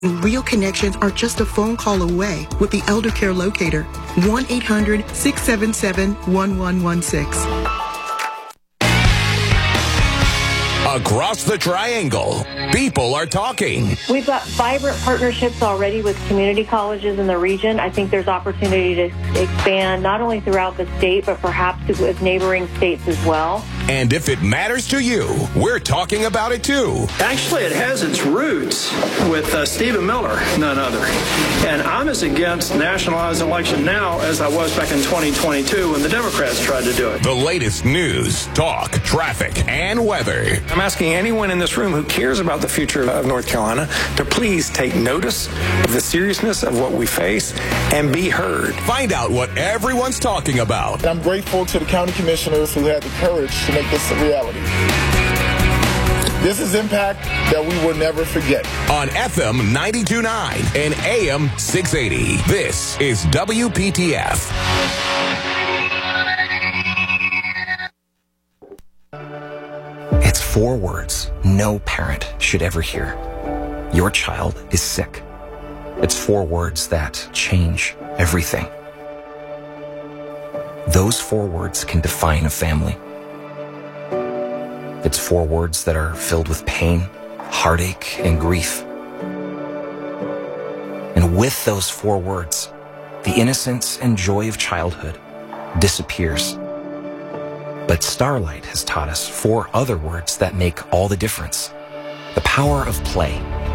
Real connections are just a phone call away with the Elder Care Locator. 1-800-677-1116. Across the Triangle, people are talking. We've got vibrant partnerships already with community colleges in the region. I think there's opportunity to expand not only throughout the state, but perhaps with neighboring states as well. And if it matters to you, we're talking about it too. Actually, it has its roots with Stephen Miller, none other. And I'm as against nationalized election now as I was back in 2022 when the Democrats tried to do it. The latest news, talk, traffic, and weather. I'm asking anyone in this room who cares about the future of North Carolina to please take notice of the seriousness of what we face and be heard. Find out what everyone's talking about. And I'm grateful to the county commissioners who had the courage to make this a reality. This is impact that we will never forget. On FM 92.9 and AM 680, this is WPTF. It's 4 words no parent should ever hear. Your child is sick. It's 4 words that change everything. Those 4 words can define a family. It's 4 words that are filled with pain, heartache, and grief. And with those 4 words, the innocence and joy of childhood disappears. But Starlight has taught us 4 other words that make all the difference. The power of play.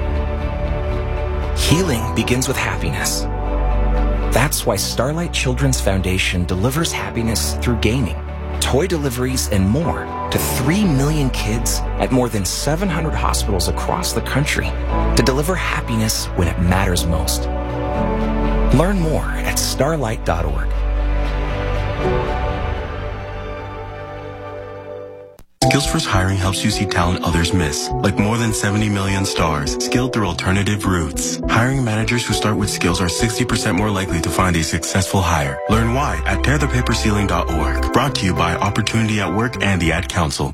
Healing begins with happiness. That's why Starlight Children's Foundation delivers happiness through gaming, toy deliveries, and more to 3 million kids at more than 700 hospitals across the country to deliver happiness when it matters most. Learn more at starlight.org. Skills First Hiring helps you see talent others miss, like more than 70 million stars, skilled through alternative routes. Hiring managers who start with skills are 60% more likely to find a successful hire. Learn why at tearthepaperceiling.org. Brought to you by Opportunity at Work and the Ad Council.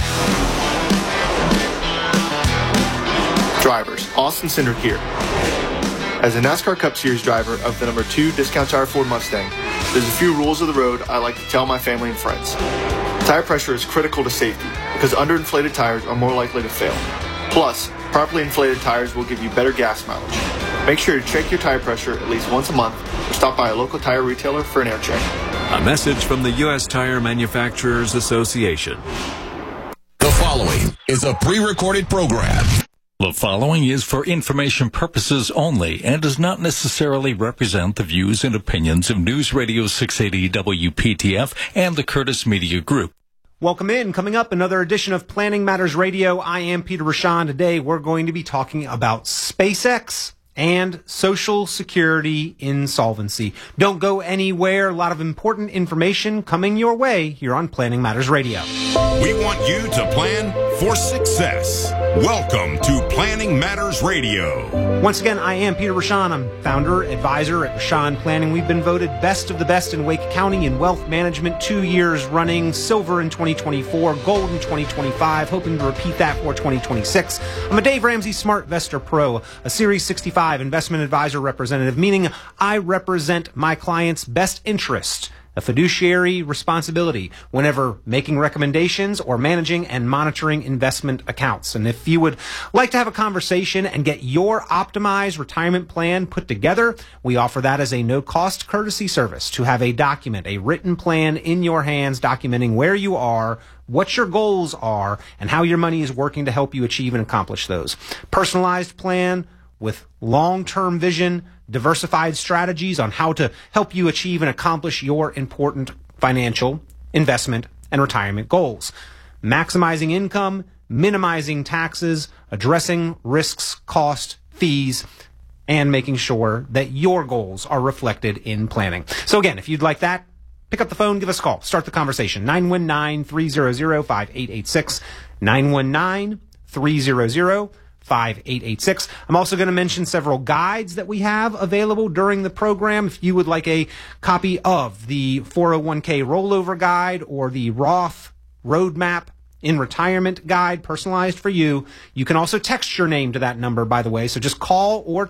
Drivers, Austin Cindric here. As a NASCAR Cup Series driver of the number 2 Discount Tire Ford Mustang, there's a few rules of the road I like to tell my family and friends. Tire pressure is critical to safety because underinflated tires are more likely to fail. Plus, properly inflated tires will give you better gas mileage. Make sure to check your tire pressure at least once a month or stop by a local tire retailer for an air check. A message from the U.S. Tire Manufacturers Association. The following is a pre-recorded program. The following is for information purposes only and does not necessarily represent the views and opinions of News Radio 680 WPTF and the Curtis Media Group. Welcome in. Coming up, another edition of Planning Matters Radio. I am Peter Rashan. Today, we're going to be talking about SpaceX and Social Security insolvency. Don't go anywhere. A lot of important information coming your way here on Planning Matters Radio. We want you to plan for success. Welcome to Planning Matters Radio. Once again, I am Peter Rashan. I'm founder, advisor at Rashan Planning. We've been voted best of the best in Wake County in wealth management 2 years running, silver in 2024, gold in 2025, hoping to repeat that for 2026. I'm a Dave Ramsey Smart Investor Pro, a Series 65 investment advisor representative, meaning I represent my client's best interest, a fiduciary responsibility whenever making recommendations or managing and monitoring investment accounts. And if you would like to have a conversation and get your optimized retirement plan put together, we offer that as a no-cost courtesy service to have a document, a written plan in your hands documenting where you are, what your goals are, and how your money is working to help you achieve and accomplish those. Personalized plan with long-term vision, diversified strategies on how to help you achieve and accomplish your important financial, investment, and retirement goals. Maximizing income, minimizing taxes, addressing risks, cost, fees, and making sure that your goals are reflected in planning. So again, if you'd like that, pick up the phone, give us a call, start the conversation. 919-300-5886, 919-300-5886. I'm also going to mention several guides that we have available during the program. If you would like a copy of the 401k rollover guide or the Roth roadmap in Retirement Guide, personalized for you. You can also text your name to that number, by the way. So just call or